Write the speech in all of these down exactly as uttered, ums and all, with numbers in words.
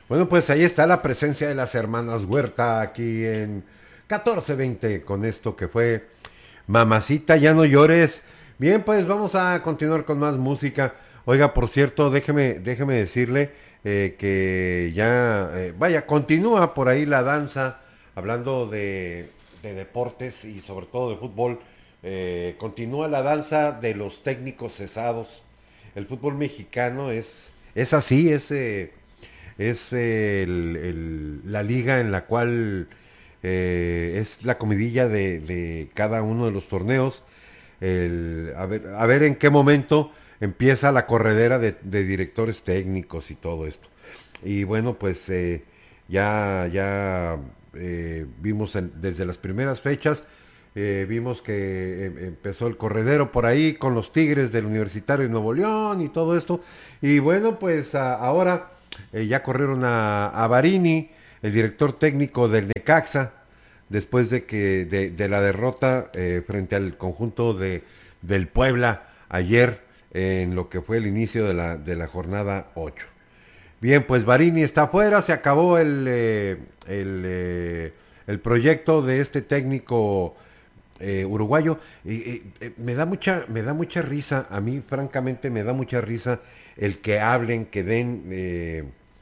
Bueno, pues ahí está la presencia de las hermanas Huerta aquí en catorce veinte con esto que fue Mamacita, ya no llores. Bien, pues vamos a continuar con más música. Oiga, por cierto, déjeme, déjeme decirle eh, que ya, eh, vaya, continúa por ahí la danza, hablando de, de deportes y sobre todo de fútbol. Eh, continúa la danza de los técnicos cesados. El fútbol mexicano es, es así, es, eh, es eh, el- el- la liga en la cual eh, es la comidilla de, de cada uno de los torneos. El- a, ver, a ver en qué momento empieza la corredera de, de directores técnicos y todo esto. Y bueno, pues eh, ya, ya eh, vimos en- desde las primeras fechas, eh, vimos que em- empezó el corredero por ahí con los Tigres del Universitario de Nuevo León y todo esto. Y bueno, pues a- ahora eh, ya corrieron a, a Barini, el director técnico del Necaxa, después de que de, de la derrota eh, frente al conjunto de, del Puebla ayer en lo que fue el inicio de la, de la jornada ocho. Bien, pues Barini está fuera, se acabó el, eh, el, eh, el proyecto de este técnico eh, uruguayo. Y, y, eh, me da mucha, me da mucha risa, a mí francamente me da mucha risa el que hablen, que den eh,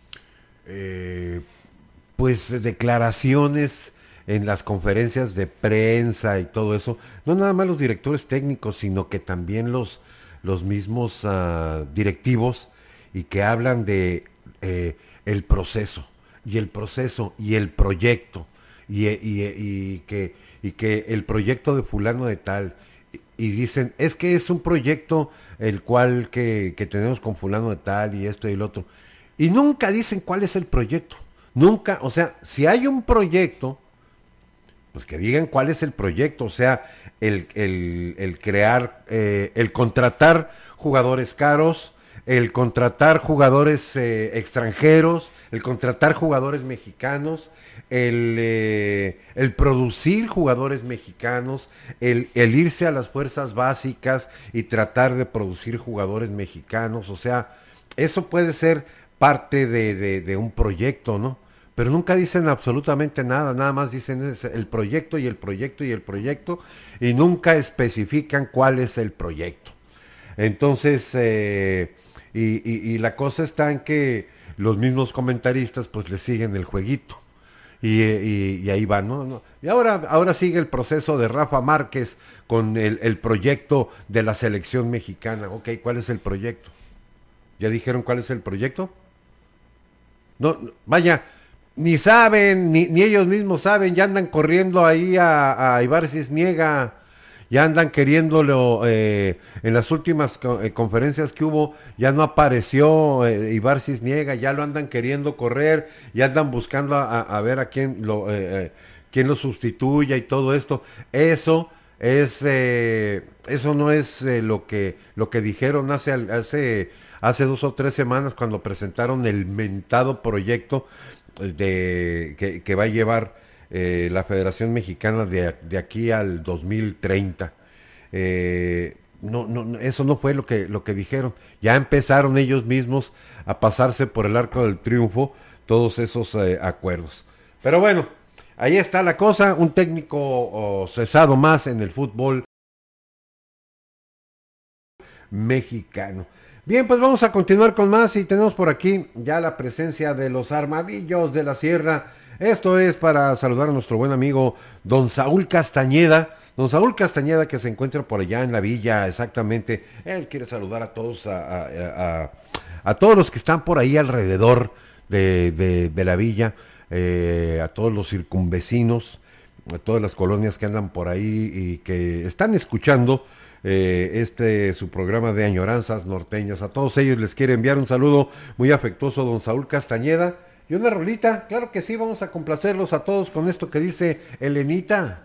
eh, pues declaraciones en las conferencias de prensa y todo eso, no nada más los directores técnicos, sino que también los, los mismos uh, directivos y que hablan de eh, el proceso y el proceso y el proyecto y, y, y, que, y que el proyecto de fulano de tal y dicen, es que es un proyecto el cual que, que tenemos con fulano de tal y esto y el otro. Y nunca dicen cuál es el proyecto. Nunca, o sea, si hay un proyecto, pues que digan cuál es el proyecto. O sea, el, el, el crear, eh, el contratar jugadores caros, el contratar jugadores eh, extranjeros, el contratar jugadores mexicanos, el, eh, el producir jugadores mexicanos, el, el irse a las fuerzas básicas y tratar de producir jugadores mexicanos. O sea, eso puede ser parte de, de, de un proyecto, ¿no? Pero nunca dicen absolutamente nada, nada más dicen es el proyecto y el proyecto y el proyecto y nunca especifican cuál es el proyecto. Entonces, eh, y, y, y la cosa está en que los mismos comentaristas pues le siguen el jueguito. Y, y, y ahí va, ¿no? ¿no? Y ahora, ahora sigue el proceso de Rafa Márquez con el, el proyecto de la selección mexicana. Ok, ¿cuál es el proyecto? ¿Ya dijeron cuál es el proyecto? No, no, vaya, ni saben, ni, ni ellos mismos saben, ya andan corriendo ahí a, a Ibar Cisniega, ya andan queriéndolo, eh, en las últimas co- eh, conferencias que hubo, ya no apareció eh, Ibar Cisniega, ya lo andan queriendo correr, ya andan buscando a, a ver a quién lo, eh, eh, quién lo sustituya y todo esto. Eso es, eh, eso no es eh, lo que, lo que dijeron hace, hace hace dos o tres semanas cuando presentaron el mentado proyecto de, que, que va a llevar eh, la Federación Mexicana de, de aquí al dos mil treinta. Eh, no, no, eso no fue lo que, lo que dijeron. Ya empezaron ellos mismos a pasarse por el arco del triunfo todos esos eh, acuerdos. Pero bueno, ahí está la cosa. Un técnico oh, cesado más en el fútbol mexicano. Bien, pues vamos a continuar con más y tenemos por aquí ya la presencia de los armadillos de la sierra. Esto es para saludar a nuestro buen amigo don Saúl Castañeda. Don Saúl Castañeda que se encuentra por allá en la villa, exactamente. Él quiere saludar a todos, a, a, a, a todos los que están por ahí alrededor de, de, de la villa, eh, a todos los circunvecinos, a todas las colonias que andan por ahí y que están escuchando eh, este su programa de añoranzas norteñas. A todos ellos les quiere enviar un saludo muy afectuoso don Saúl Castañeda y una rolita. Claro que sí, vamos a complacerlos a todos con esto que dice Elenita.